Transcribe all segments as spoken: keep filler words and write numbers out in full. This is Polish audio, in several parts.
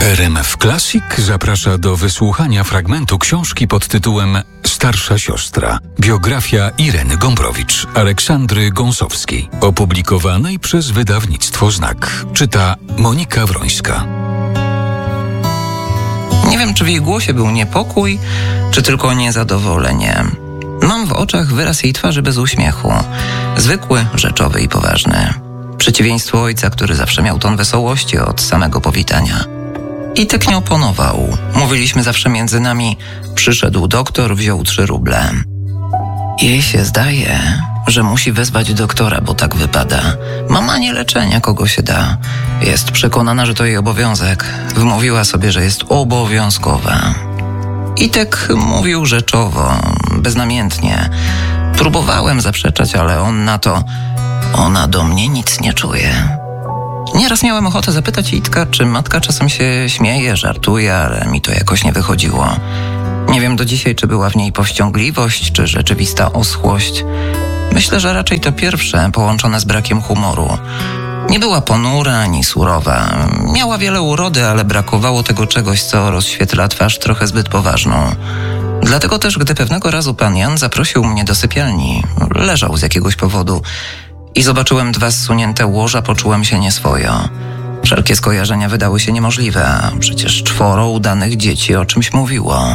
R M F Classic zaprasza do wysłuchania fragmentu książki pod tytułem Starsza siostra. Biografia Ireny Gombrowicz, Aleksandry Gąsowskiej, opublikowanej przez wydawnictwo Znak. Czyta Monika Wrońska. Nie wiem, czy w jej głosie był niepokój, czy tylko niezadowolenie. Mam w oczach wyraz jej twarzy bez uśmiechu. Zwykły, rzeczowy i poważny. Przeciwieństwo ojca, który zawsze miał ton wesołości od samego powitania. I tak nie oponował. Mówiliśmy zawsze między nami: przyszedł doktor, wziął trzy ruble. Jej się zdaje, że musi wezwać doktora, bo tak wypada. Mama nie leczenia, kogo się da. Jest przekonana, że to jej obowiązek. Wmówiła sobie, że jest obowiązkowa. Itek mówił rzeczowo, beznamiętnie. Próbowałem zaprzeczać, ale on na to: ona do mnie nic nie czuje. Nieraz miałem ochotę zapytać Itka, czy matka czasem się śmieje, żartuje, ale mi to jakoś nie wychodziło. Nie wiem do dzisiaj, czy była w niej powściągliwość, czy rzeczywista oschłość. Myślę, że raczej to pierwsze, połączone z brakiem humoru. Nie była ponura ani surowa. Miała wiele urody, ale brakowało tego czegoś, co rozświetla twarz trochę zbyt poważną. Dlatego też, gdy pewnego razu pan Jan zaprosił mnie do sypialni, leżał z jakiegoś powodu i zobaczyłem dwa zsunięte łoża, poczułem się nieswojo. Wszelkie skojarzenia wydały się niemożliwe, a przecież czworo udanych dzieci o czymś mówiło.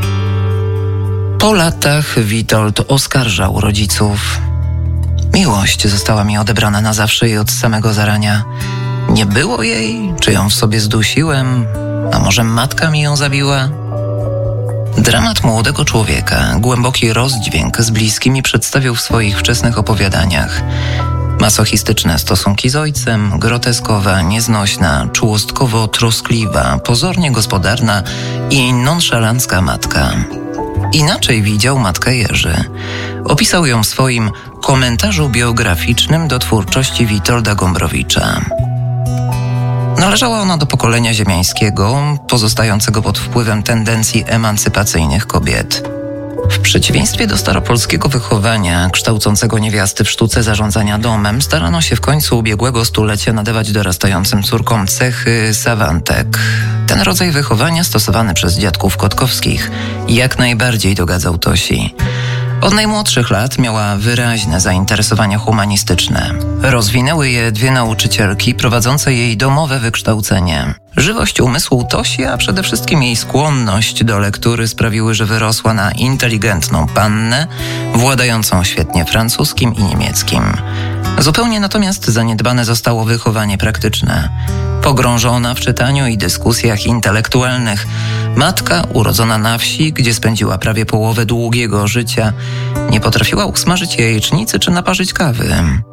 Po latach Witold oskarżał rodziców. Miłość została mi odebrana na zawsze i od samego zarania. Nie było jej? Czy ją w sobie zdusiłem? A może matka mi ją zabiła? Dramat młodego człowieka, głęboki rozdźwięk z bliskimi przedstawił w swoich wczesnych opowiadaniach. Masochistyczne stosunki z ojcem, groteskowa, nieznośna, czułostkowo-troskliwa, pozornie gospodarna i nonszalancka matka. Inaczej widział matkę Jerzy. Opisał ją w swoim komentarzu biograficznym do twórczości Witolda Gombrowicza. Należała ona do pokolenia ziemiańskiego, pozostającego pod wpływem tendencji emancypacyjnych kobiet. W przeciwieństwie do staropolskiego wychowania, kształcącego niewiasty w sztuce zarządzania domem, starano się w końcu ubiegłego stulecia nadawać dorastającym córkom cechy sawantek. Ten rodzaj wychowania, stosowany przez dziadków Kotkowskich, jak najbardziej dogadzał Tosi. Od najmłodszych lat miała wyraźne zainteresowania humanistyczne. Rozwinęły je dwie nauczycielki prowadzące jej domowe wykształcenie. Żywość umysłu Tosi, a przede wszystkim jej skłonność do lektury sprawiły, że wyrosła na inteligentną pannę, władającą świetnie francuskim i niemieckim. Zupełnie natomiast zaniedbane zostało wychowanie praktyczne. Pogrążona w czytaniu i dyskusjach intelektualnych, matka, urodzona na wsi, gdzie spędziła prawie połowę długiego życia, nie potrafiła usmażyć jajecznicy czy naparzyć kawy.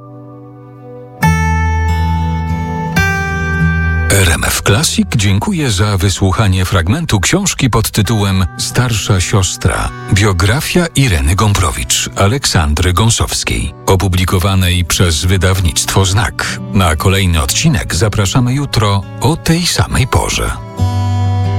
R M F Classic dziękuję za wysłuchanie fragmentu książki pod tytułem Starsza siostra. Biografia Ireny Gombrowicz, Aleksandry Gąsowskiej, opublikowanej przez wydawnictwo Znak. Na kolejny odcinek zapraszamy jutro o tej samej porze.